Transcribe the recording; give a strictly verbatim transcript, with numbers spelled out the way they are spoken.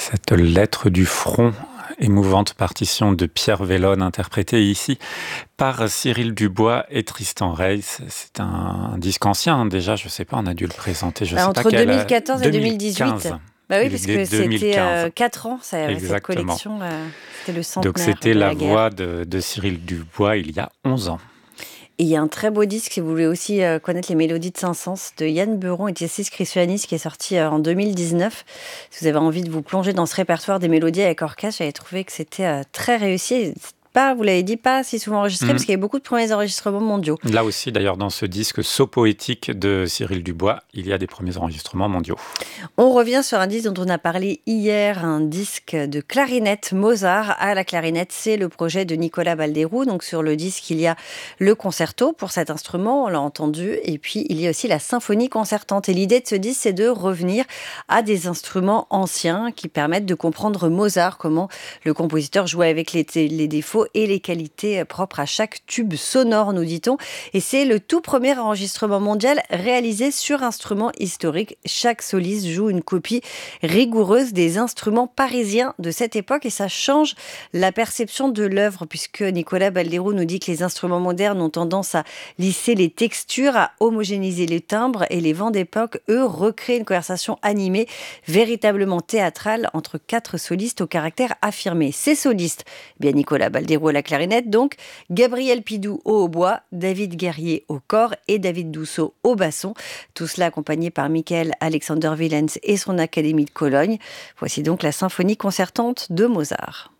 Cette lettre du front, émouvante partition de Pierre Vellone, interprétée ici par Cyril Dubois et Tristan Reis. C'est un, un disque ancien, hein, déjà, je ne sais pas, on a dû le présenter, je ne Bah, sais entre pas quelle... deux mille quatorze et deux mille quinze. deux mille dix-huit. Bah oui, Il parce est que c'était euh, deux mille quinze. quatre ans, ça, cette Exactement. collection, euh, c'était le Donc centenaire c'était de la, la guerre. voix de, de Cyril Dubois il y a onze ans. Et il y a un très beau disque, si vous voulez aussi euh, connaître les mélodies de Saint-Saëns, de Yann Beuron et Jessis Christianis, qui est sorti euh, en deux mille dix-neuf. Si vous avez envie de vous plonger dans ce répertoire des mélodies avec orchestre, j'avais trouvé que c'était euh, très réussi. Pas, vous l'avez dit, pas si souvent enregistré, mmh. parce qu'il y a beaucoup de premiers enregistrements mondiaux. Là aussi, d'ailleurs, dans ce disque So poétique de Cyril Dubois, il y a des premiers enregistrements mondiaux. On revient sur un disque dont on a parlé hier, un disque de clarinette Mozart. À la clarinette, c'est le projet de Nicolas Baldeiro. Donc sur le disque, il y a le concerto pour cet instrument, on l'a entendu, et puis il y a aussi la symphonie concertante. Et l'idée de ce disque, c'est de revenir à des instruments anciens qui permettent de comprendre Mozart, comment le compositeur jouait avec les, les défauts et les qualités propres à chaque tube sonore, nous dit-on. Et c'est le tout premier enregistrement mondial réalisé sur instrument historique. Chaque soliste joue une copie rigoureuse des instruments parisiens de cette époque et ça change la perception de l'œuvre puisque Nicolas Baldeiro nous dit que les instruments modernes ont tendance à lisser les textures, à homogénéiser les timbres et les vents d'époque, eux, recréent une conversation animée, véritablement théâtrale entre quatre solistes au caractère affirmé. Ces solistes, bien Nicolas Baldeiro à la clarinette, donc Gabriel Pidou au hautbois, David Guerrier au cor et David Dousseau au basson. Tout cela accompagné par Michael Alexander Willens et son Académie de Cologne. Voici donc la symphonie concertante de Mozart.